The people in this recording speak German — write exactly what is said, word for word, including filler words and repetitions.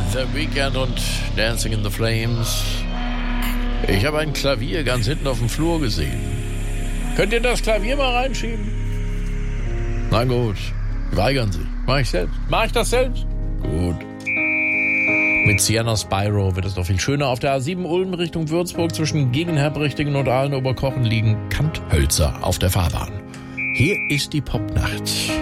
The Weeknd und Dancing in the Flames. Ich habe ein Klavier ganz hinten auf dem Flur gesehen. Könnt ihr das Klavier mal reinschieben? Na gut, weigern Sie. Mach ich selbst. Mach ich das selbst? Gut. Mit Sienna Spyro wird es noch viel schöner. Auf der A sieben Ulm Richtung Würzburg zwischen Gegenherbrichtingen und Aalen-Oberkochen liegen Kanthölzer auf der Fahrbahn. Hier ist die Popnacht.